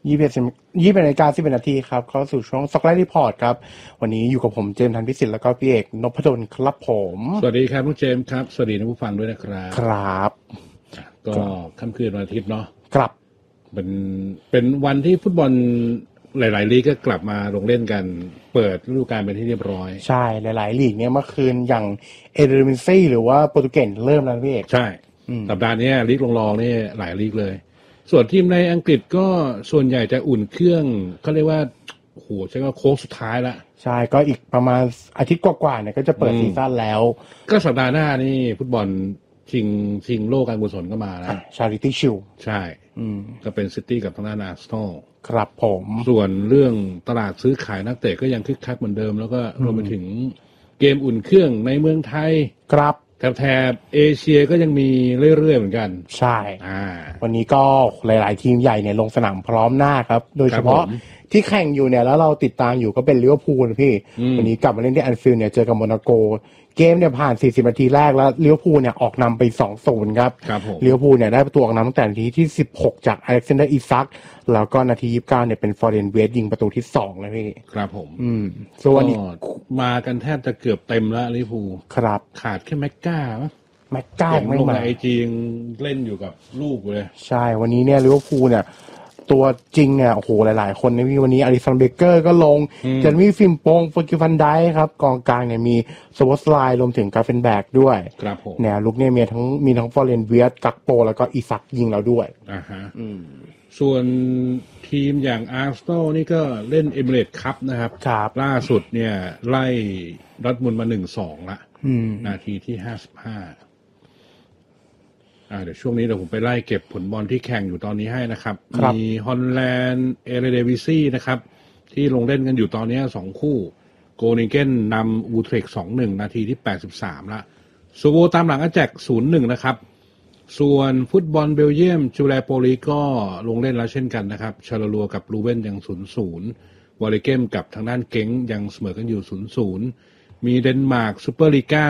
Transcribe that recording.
21:11 น.ครับเข้าสู่ช่วงซ็อกไลฟ์รีพอร์ตครับวันนี้อยู่กับผมเจมส์ธันพิสิทธิ์แล้วก็พี่เอกนพดลครับผมสวัสดีครับน้องเจมส์ครับสวัสดีท่านผู้ฟังด้วยนะครับครับก็ค่ำคืนวันอาทิตย์เนาะครับเป็นวันที่ฟุตบอลหลายๆลีกก็กลับมาลงเล่นกันเปิดฤดูกาลเป็นที่เรียบร้อยใช่หลายๆลีกเนี่ยเมื่อคืนอย่างเอเดอร์มินซี่หรือว่าโปรตุเกสเริ่มแล้วพี่เอกใช่สัปดาห์นี้ลีกรองๆนี่หลายลีกเลยส่วนทีมในอังกฤษก็ส่วนใหญ่จะอุ่นเครื่องเขาเรียกว่าโอ้โหใช่ว่าโค้งสุดท้ายละใช่ก็อีกประมาณอาทิตย์กว่าๆเนี่ยก็จะเปิดซีซั่นแล้วก็สัปดาห์หน้านี่ฟุตบอลชิงโลกการกุศลก็มานะ Charity Shield ใช่ก็เป็นซิตี้กับทางด้านอาร์เซนอลครับผมส่วนเรื่องตลาดซื้อขายนักเตะก็ยังคึกคักเหมือนเดิมแล้วก็รวมไปถึงเกมอุ่นเครื่องในเมืองไทยครับแถบเอเชียก็ยังมีเรื่อยๆเหมือนกันใช่วันนี้ก็หลายๆทีมใหญ่เนี่ยลงสนามพร้อมหน้าครับโดยเฉพาะที่แข่งอยู่เนี่ยแล้วเราติดตามอยู่ก็เป็นลิเวอร์พูลพี่วันนี้กลับมาเล่นที่แอนฟิลด์เนี่ยเจอกับโมนาโกเกมเนี่ยผ่าน40นาทีแรกแล้วลิเวอร์พูลเนี่ยออกนำไป 2-0 ครับลิเวอร์พูลเนี่ยได้ประตูออกนำตั้งแต่นาทีที่16จากอเล็กซานเดอร์อิซักแล้วก็นาที29เนี่ยเป็นฟอร์เรนเวสยิงประตูที่2นะพี่ครับผมส่วนอีกมากันแทบจะเกือบเต็มแล้วลิเวอร์พูลครับขาดแค่แม็กก้าไม่ลงมาไอจียังเล่นอยู่กับลูกเลยใช่วันนี้เนี่ยลิเวอร์พูลเนี่ยตัวจริงเนี่ยโอ้โหหลายๆคนในวันนี้อลิสันเบเกอร์ก็ลงเจนมี่ฟิมโปงเฟอร์กิฟันไดครับกองกลางเนี่ยมีสวอตสไลน์รวมถึงกาเฟนแบกด้วยครับผมเนี่ยลุกเนี่ยมีทั้งฟอร์เรนเวียสกักโปแล้วก็อีซักยิงแล้วด้วยส่วนทีมอย่างอาร์เซนอลนี่ก็เล่นเอมิเรตส์คัพนะครับล่าสุดเนี่ยไล่ดอร์ทมุนด์มา 1-2 ละนาทีที่55เดี๋ยวช่วงนี้เดี๋ยวผมไปไล่เก็บผลบอลที่แข่งอยู่ตอนนี้ให้นะครับมีฮอลแลนด์เอเรเดวิซี่นะครับที่ลงเล่นกันอยู่ตอนนี้2คู่โกนิงเกนนำอูเทรก 2-1 นาทีที่83ละซูโวตามหลังอาแจ็ค 0-1 นะครับส่วนฟุตบอลเบลเยียมจูเลโปลีก็ลงเล่นแล้วเช่นกันนะครับชาลาลัวกับลูเวนยัง 0-0 วอลเลเกมกับทางด้านเก้งยังเสมอกันอยู่ 0-0 มีเดนมาร์กซูเปอร์ลีกา